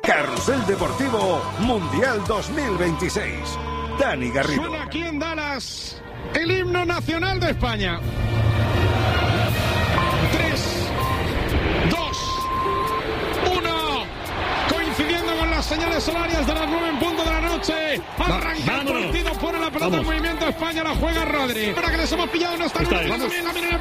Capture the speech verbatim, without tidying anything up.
Carrusel Deportivo Mundial dos mil veintiséis. Dani Garrido. Suena aquí en Dallas el himno nacional de España. tres, dos, uno. Coincidiendo con las señales horarias de las nueve en punto de la noche. Arranca el partido, pone la pelota en movimiento España, la juega Rodri. Para que les hemos pillado, no está en